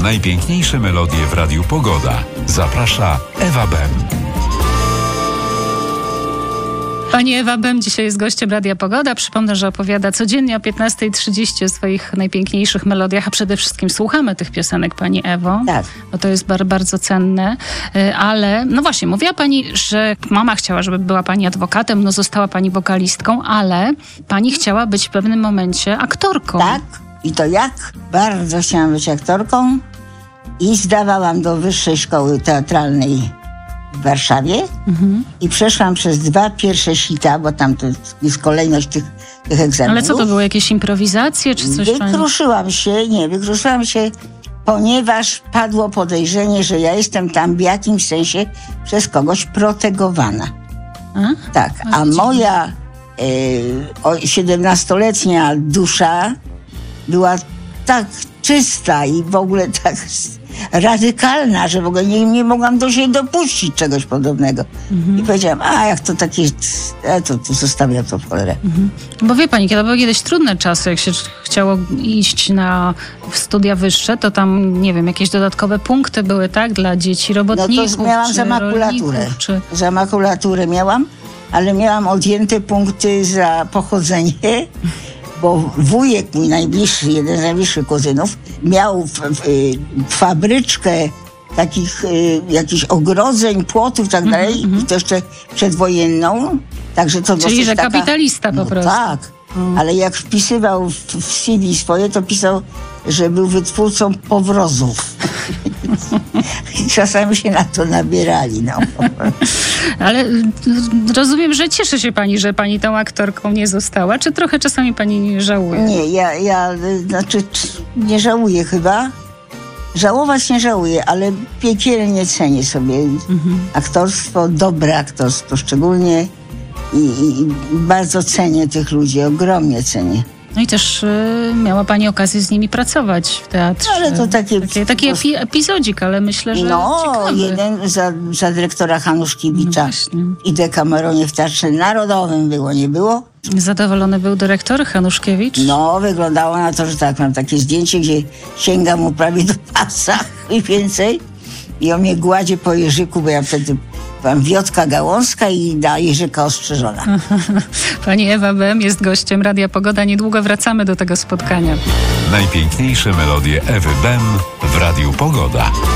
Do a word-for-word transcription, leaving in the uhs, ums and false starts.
Najpiękniejsze melodie w Radiu Pogoda. Zaprasza Ewa Bem. Pani Ewa Bem dzisiaj jest gościem Radia Pogoda. Przypomnę, że opowiada codziennie o piętnasta trzydzieści o swoich najpiękniejszych melodiach, a przede wszystkim słuchamy tych piosenek, Pani Ewo. Tak. Bo to jest bar- bardzo cenne. Ale, no właśnie, mówiła Pani, że mama chciała, żeby była Pani adwokatem, no została Pani wokalistką, ale Pani chciała być w pewnym momencie aktorką. Tak. I to jak? Bardzo chciałam być aktorką i zdawałam do Wyższej Szkoły Teatralnej w Warszawie mhm. i przeszłam przez dwa pierwsze sita, bo tam to jest kolejność tych, tych egzaminów. Ale co to było? Jakieś improwizacje czy coś? Wykruszyłam pani... się, nie, wykruszyłam się, ponieważ padło podejrzenie, że ja jestem tam w jakimś sensie przez kogoś protegowana. A? Tak, a moja y, siedemnastoletnia dusza była tak czysta i w ogóle tak radykalna, że w ogóle nie, nie mogłam do siebie dopuścić czegoś podobnego. Mhm. I powiedziałam, a jak to takie, ja to, to zostawiam to w cholerę. Mhm. Bo wie Pani, kiedy były kiedyś trudne czasy, jak się chciało iść na studia wyższe, to tam, nie wiem, jakieś dodatkowe punkty były, tak, dla dzieci robotników. No to miałam za makulaturę. Czy... Za makulaturę miałam, ale miałam odjęte punkty za pochodzenie, bo wujek mój najbliższy, jeden z najbliższych kuzynów, miał w, w, y, fabryczkę takich y, jakichś ogrodzeń, płotów i tak dalej, mm-hmm. i to jeszcze przedwojenną. Także to Czyli, że taka, kapitalista po no prostu. Tak, mm. ale jak wpisywał w, w C V swoje, to pisał, że był wytwórcą powrozów. I czasami się na to nabierali, no. Ale rozumiem, że cieszy się Pani, że Pani tą aktorką nie została, czy trochę czasami Pani żałuje? Nie, ja, ja znaczy nie żałuję chyba. Żałować nie żałuję, ale piekielnie cenię sobie mhm. aktorstwo, dobre aktorstwo szczególnie i, i, i bardzo cenię tych ludzi, ogromnie cenię. No i też y, miała Pani okazję z nimi pracować w teatrze. Ale to takie... Takie, taki epi- epizodzik, ale myślę, że No, ciekawy. jeden za, za dyrektora Hanuszkiewicza no i Dekameronie w Teatrze Narodowym było, nie było? Zadowolony był dyrektor Hanuszkiewicz? No, wyglądało na to, że tak, mam takie zdjęcie, gdzie sięga mu prawie do pasa i więcej. I on mnie gładzi po jeżyku, bo ja wtedy byłam Wiotka Gałązka i na jeżyka ostrzeżona. Pani Ewa Bem jest gościem Radia Pogoda. Niedługo wracamy do tego spotkania. Najpiękniejsze melodie Ewy Bem w Radiu Pogoda.